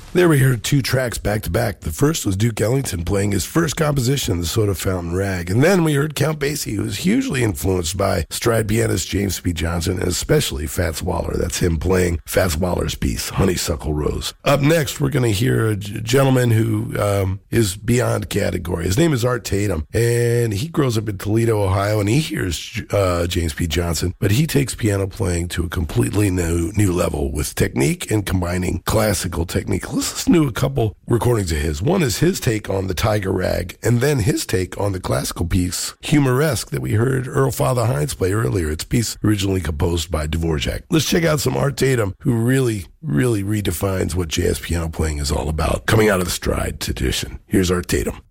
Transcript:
There we heard two tracks back to back. The first was Duke Ellington playing his first composition, The Soda Fountain Rag. And then we heard Count Basie, who was hugely influenced by stride pianist James P. Johnson, and especially Fats Waller. That's him playing Fats Waller's piece, Honeysuckle Rose. Up next, we're going to hear a gentleman who is beyond category. His name is Art Tatum, and he grows up in Toledo, Ohio, and he hears James P. Johnson, but he takes piano playing to a completely new level with technique and combining classical technique. Let's listen to a couple recordings of his. One is his take on the Tiger Rag, and then his take on the classical piece, Humoresque, that we heard Earl Father Hines play earlier. It's a piece originally composed by Dvorak. Let's check out some Art Tatum, who really redefines what jazz piano playing is all about, coming out of the stride tradition. Here's Art Tatum.